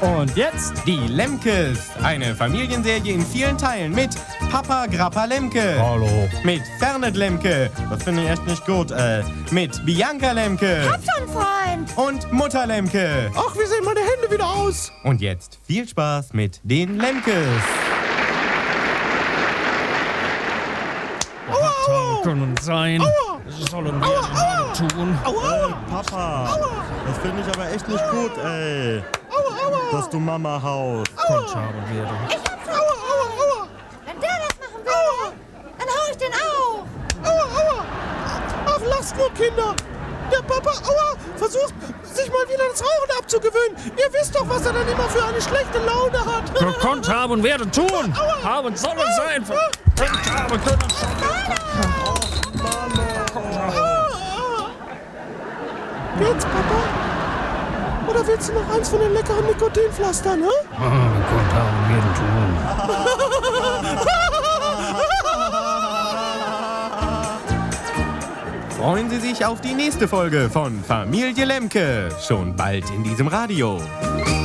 Und jetzt die Lemkes. Eine Familienserie in vielen Teilen mit Papa Grappa Lemke. Hallo. Mit Fernet Lemke. Das finde ich echt nicht gut. Mit Bianca Lemke. Hab schon, Freund. Und Mutter Lemke. Ach, wie sehen meine Hände wieder aus? Und jetzt viel Spaß mit den Lemkes. Aua, können sein. Aua. Sollen wir tun. Aua, Papa, das finde ich aber echt nicht gut, ey. Dass du Mama haust. Konchab und werde. Ich hab schon. aua. Wenn der das machen will, dann hau ich den auch. Aua. Ach, lasst nur, Kinder. Der Papa, versucht sich mal wieder das Rauchen abzugewöhnen. Ihr wisst doch, was er dann immer für eine schlechte Laune hat. Gekonnt haben und werden tun. Haben sollen sein. Gekonnt haben können sein. Jetzt, Papa? Oder willst du noch eins von den leckeren Nikotinpflastern, ne? Gekonnt haben und werden tun. Freuen Sie sich auf die nächste Folge von Familie Lemke. Schon bald in diesem Radio.